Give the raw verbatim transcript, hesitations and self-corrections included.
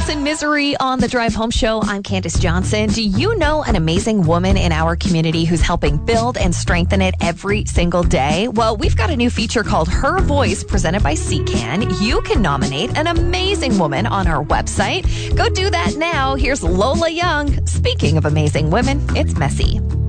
Stress and Misery on the Drive Home Show. I'm Candace Johnson. Do you know an amazing woman in our community who's helping build and strengthen it every single day? Well, we've got a new feature called Her Voice presented by C CAN. You can nominate an amazing woman on our website. Go do that now. Here's Lola Young. Speaking of amazing women, it's messy.